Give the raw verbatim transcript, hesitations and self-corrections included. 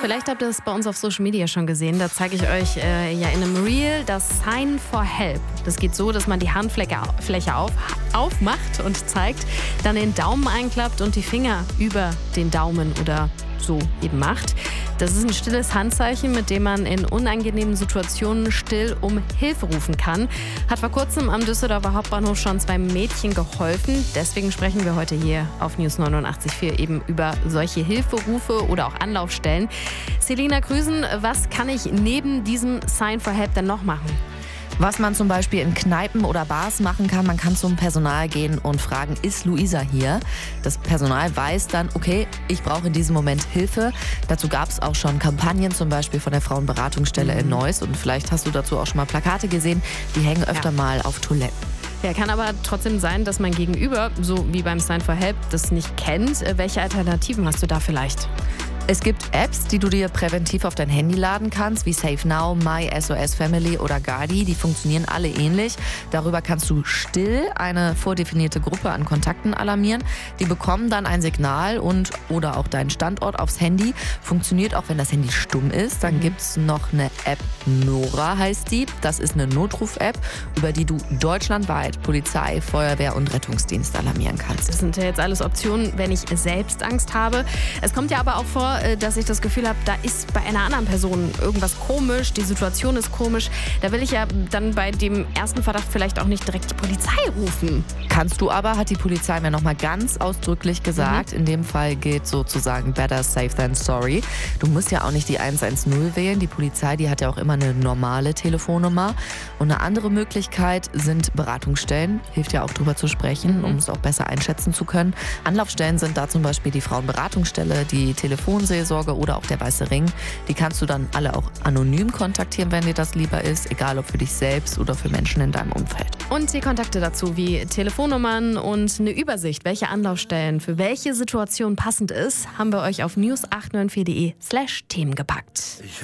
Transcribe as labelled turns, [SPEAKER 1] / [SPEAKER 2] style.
[SPEAKER 1] Vielleicht habt ihr es bei uns auf Social Media schon gesehen. Da zeige ich euch äh, ja in einem Reel das Sign for Help. Das geht so, dass man die Handfläche Fläche auf, aufmacht und zeigt, dann den Daumen einklappt und die Finger über den Daumen oder so eben macht. Das ist ein stilles Handzeichen, mit dem man in unangenehmen Situationen still um Hilfe rufen kann. Hat vor kurzem am Düsseldorfer Hauptbahnhof schon zwei Mädchen geholfen. Deswegen sprechen wir heute hier auf News neunundachtzig Komma vier eben über solche Hilferufe oder auch Anlaufstellen. Selina Krüsen, was kann ich neben diesem Sign for Help denn noch machen?
[SPEAKER 2] Was man zum Beispiel in Kneipen oder Bars machen kann, man kann zum Personal gehen und fragen, ist Luisa hier? Das Personal weiß dann, okay, ich brauche in diesem Moment Hilfe. Dazu gab es auch schon Kampagnen, zum Beispiel von der Frauenberatungsstelle mhm. in Neuss. Und vielleicht hast du dazu auch schon mal Plakate gesehen, die hängen öfter ja. mal auf Toiletten.
[SPEAKER 1] Ja, kann aber trotzdem sein, dass mein Gegenüber, so wie beim Sign for Help, das nicht kennt. Welche Alternativen hast du da vielleicht?
[SPEAKER 2] Es gibt Apps, die du dir präventiv auf dein Handy laden kannst, wie SafeNow, My S O S Family oder Gardi. Die funktionieren alle ähnlich. Darüber kannst du still eine vordefinierte Gruppe an Kontakten alarmieren. Die bekommen dann ein Signal und oder auch deinen Standort aufs Handy. Funktioniert auch, wenn das Handy stumm ist. Dann mhm. gibt es noch eine App, Nora heißt die. Das ist eine Notruf-App, über die du deutschlandweit Polizei, Feuerwehr und Rettungsdienst alarmieren kannst.
[SPEAKER 1] Das sind ja jetzt alles Optionen, wenn ich selbst Angst habe. Es kommt ja aber auch vor, dass ich das Gefühl habe, da ist bei einer anderen Person irgendwas komisch, die Situation ist komisch. Da will ich ja dann bei dem ersten Verdacht vielleicht auch nicht direkt die Polizei rufen.
[SPEAKER 2] Kannst du aber, hat die Polizei mir nochmal ganz ausdrücklich gesagt. Mhm. In dem Fall gilt sozusagen better safe than sorry. Du musst ja auch nicht die eins eins null wählen. Die Polizei, die hat ja auch immer eine normale Telefonnummer. Und eine andere Möglichkeit sind Beratungsstellen. Hilft ja auch drüber zu sprechen, mhm. um es auch besser einschätzen zu können. Anlaufstellen sind da zum Beispiel die Frauenberatungsstelle, die Telefonseelsorge oder auch der Weiße Ring. Die kannst du dann alle auch anonym kontaktieren, wenn dir das lieber ist, egal ob für dich selbst oder für Menschen in deinem Umfeld.
[SPEAKER 1] Und die Kontakte dazu wie Telefonnummern und eine Übersicht, welche Anlaufstellen für welche Situation passend ist, haben wir euch auf news acht neun vier punkt de slash Themen gepackt.